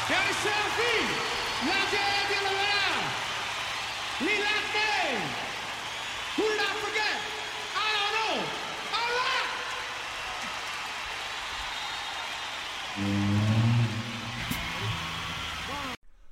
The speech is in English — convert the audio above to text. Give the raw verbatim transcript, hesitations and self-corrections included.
E a selfie, la gente lo verá. Lila Day, who did I forget? I don't know. All right.